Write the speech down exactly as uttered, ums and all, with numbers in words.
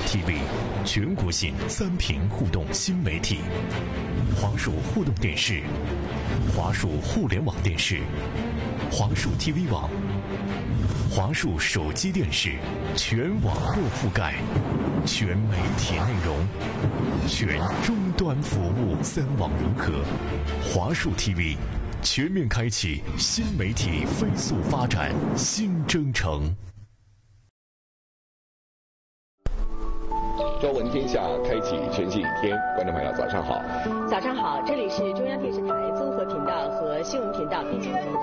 T V， 全国性三屏互动新媒体。华数互动电视、华数互联网电视、华数 T V 网、华数手机电视，全网络覆盖，全媒体内容，全终端服务，三网融合。华数 T V 全面开启新媒体飞速发展新征程。 朝闻天下，开启全新一天。观众朋友，早上好！ 早上好，这里是中央电视台综合频道和新闻频道并行